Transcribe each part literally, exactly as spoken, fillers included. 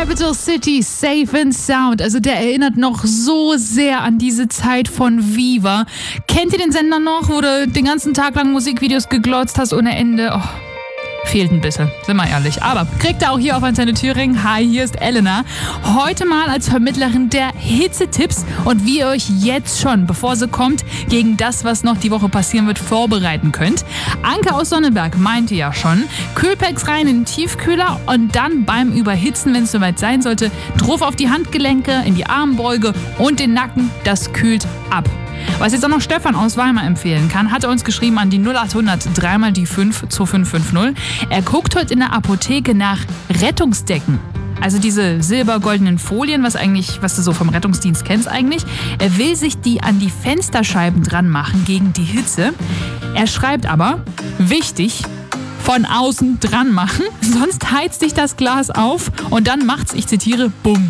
Capital City, Safe and Sound. Also der erinnert noch so sehr an diese Zeit von Viva. Kennt ihr den Sender noch, wo du den ganzen Tag lang Musikvideos geglotzt hast ohne Ende? Oh. Fehlt ein bisschen, sind wir ehrlich. Aber kriegt ihr auch hier auf Antenne Thüringen. Hi, hier ist Elena. Heute mal als Vermittlerin der Hitzetipps und wie ihr euch jetzt schon, bevor sie kommt, gegen das, was noch die Woche passieren wird, vorbereiten könnt. Anke aus Sonneberg meinte ja schon, Kühlpacks rein in den Tiefkühler und dann beim Überhitzen, wenn es soweit sein sollte, drauf auf die Handgelenke, in die Armbeuge und den Nacken. Das kühlt ab. Was jetzt auch noch Stefan aus Weimar empfehlen kann, hat er uns geschrieben an die null acht hundert drei mal die fünf zwei fünf fünf null. Er guckt heute in der Apotheke nach Rettungsdecken. Also diese silbergoldenen Folien, was eigentlich, was du so vom Rettungsdienst kennst eigentlich. Er will sich die an die Fensterscheiben dran machen gegen die Hitze. Er schreibt aber, wichtig, von außen dran machen, sonst heizt sich das Glas auf und dann macht's, ich zitiere, bumm.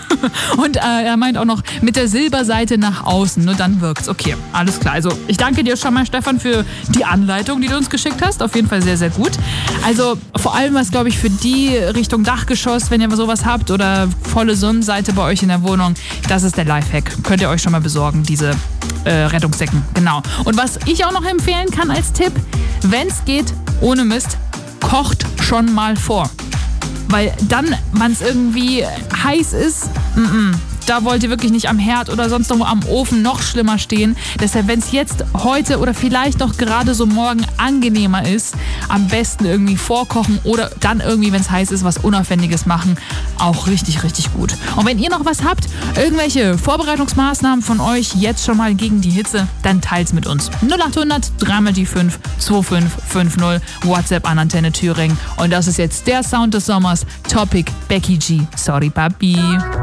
Und äh, er meint auch noch mit der Silberseite nach außen, nur dann wirkt's. Okay, alles klar. Also ich danke dir schon mal, Stefan, für die Anleitung, die du uns geschickt hast. Auf jeden Fall sehr, sehr gut. Also vor allem was, glaube ich, für die Richtung Dachgeschoss, wenn ihr sowas habt oder volle Sonnenseite bei euch in der Wohnung, das ist der Lifehack. Könnt ihr euch schon mal besorgen, diese äh, Rettungsdecken. Genau. Und was ich auch noch empfehlen kann als Tipp, wenn's geht, ohne Mist, kocht schon mal vor. Weil dann, wenn es irgendwie heiß ist, m-m, da wollt ihr wirklich nicht am Herd oder sonst noch am Ofen noch schlimmer stehen. Deshalb, wenn es jetzt heute oder vielleicht noch gerade so morgen angenehmer ist, am besten irgendwie vorkochen oder dann irgendwie, wenn es heiß ist, was Unaufwendiges machen. Auch richtig, richtig gut. Und wenn ihr noch was habt, irgendwelche Vorbereitungsmaßnahmen von euch jetzt schon mal gegen die Hitze, dann teilt's mit uns. null acht hundert drei mal die fünf zwei fünf fünf null, WhatsApp an Antenne Thüringen. Und das ist jetzt der Sound des Sommers, Topic Becky G. Sorry, Papi.